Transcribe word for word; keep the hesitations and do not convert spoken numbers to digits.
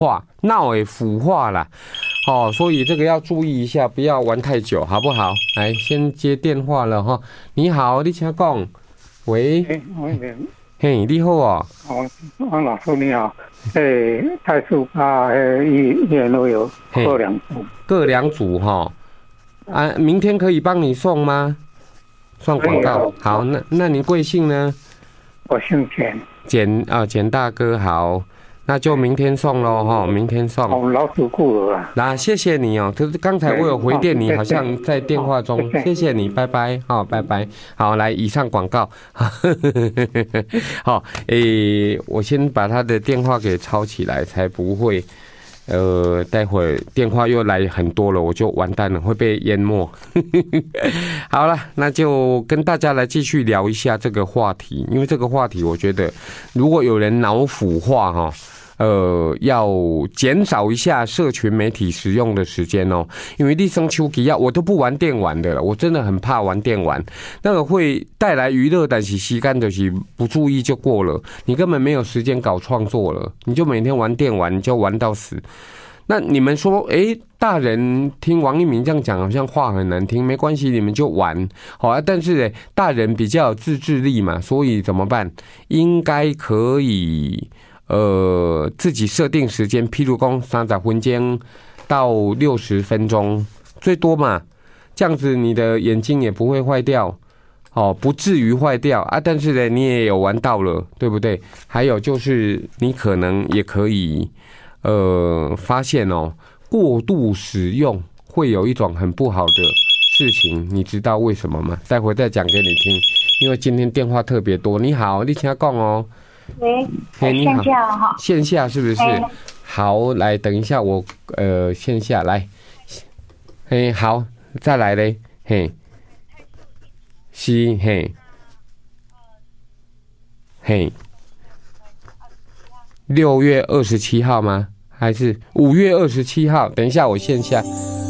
化，脑会腐化啦。哦，所以这个要注意一下，不要玩太久，好不好？来，先接电话了哈。你好，你请讲。喂， 哎，喂， 嘿，你好哦。 哦，王老师你好。诶，太素巴诶，一一人都有各两组， 各两组哈。啊，明天可以帮你送吗？算广告。好，那那您贵姓呢？ 我姓简。 简啊，简大哥好。那就明天送咯哈，明天送。 哦，老主顾了。 那谢谢你哦，可是刚才我有回电你，好像在电话中。谢谢你，拜拜，好，拜拜。好，来，以上广告。好，诶，我先把他的电话给抄起来，才不会，呃，待会儿电话又来很多了，我就完蛋了，会被淹没。好了，那就跟大家来继续聊一下这个话题，因为这个话题，我觉得如果有人脑腐化哈。呃，要减少一下社群媒体使用的时间哦，因为立生秋季啊，我都不玩电玩的了，我真的很怕玩电玩，那个会带来娱乐，但是时间就是不注意就过了，你根本没有时间搞创作了，你就每天玩电玩，你就玩到死。那你们说，哎，大人听王一鸣这样讲，好像话很难听，没关系，你们就玩好啊。但是呢，大人比较有自制力嘛，所以怎么办？应该可以。呃，自己设定时间，譬如讲三十分钟到六十分钟，最多嘛，这样子你的眼睛也不会坏掉，哦，不至于坏掉啊。但是呢，你也有玩到了，对不对？还有就是你可能也可以，呃，发现哦，过度使用会有一种很不好的事情，你知道为什么吗？待会再讲给你听，因为今天电话特别多。你好，你请讲哦。 喂， 你好， 线下哈， 线下是不是？好，来，等一下我呃线下来，嘿，好，再来嘞，嘿，是嘿，嘿，六月二十七号吗？还是五月二十七号？等一下我线下。